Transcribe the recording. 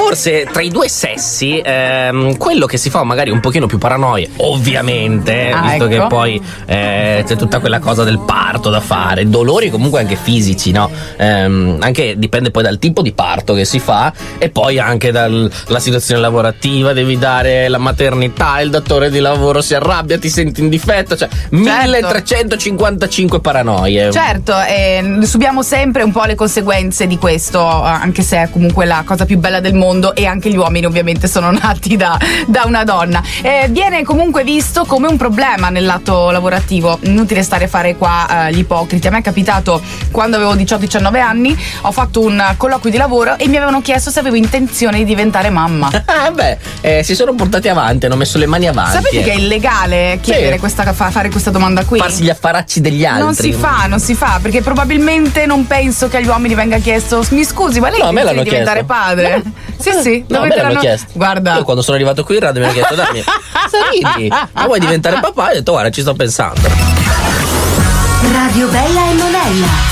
forse tra i due sessi quello che si fa magari un pochino più paranoia, ovviamente, visto che poi c'è tutta quella cosa del parto da fare, dolori comunque anche fisici, no? Anche dipende poi dal tipo di parto che si fa e poi anche dalla situazione lavorativa, devi dare la maternità, il datore di lavoro si arrabbia, ti senti in difetto, cioè 1355 paranoie. Certo, subiamo sempre un po' le conseguenze di questo, anche se è comunque la cosa più bella del mondo e anche gli uomini ovviamente sono nati da una donna. Viene comunque visto come un problema nel lato lavorativo, inutile stare a fare qua gli ipocriti. A me è capitato quando avevo 18-19 anni, ho fatto un colloquio di lavoro e mi avevano chiesto se avevo intenzione di diventare mamma. Si sono portati avanti, hanno messo le mani avanti. Sapete che è illegale chiedere fare questa domanda qui? Farsi gli affaracci degli altri. Non si fa, perché probabilmente non penso che agli uomini venga chiesto: mi scusi, ma lei pensa di diventare padre? Sì, no, me l'hanno chiesto. Guarda, io quando sono arrivato qui in radio mi hanno chiesto: dammi, Sariti, ma vuoi diventare papà? E ho detto: guarda, ci sto pensando. Radio Bella e Monella.